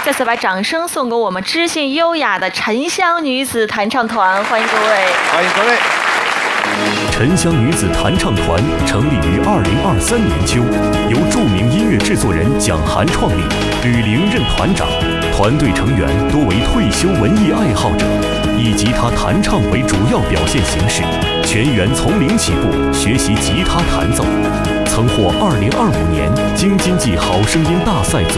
再次把掌声送给我们知性优雅的沉香女子弹唱团，欢迎各位！ 欢迎各位！ 沉香女子弹唱团成立于2023年秋，由著名音乐制作人蒋涵创立，吕玲任团长。团队成员多为退休文艺爱好者，以吉他弹唱为主要表现形式，全员从零起步学习吉他弹奏，曾获2025年京津冀好声音大赛组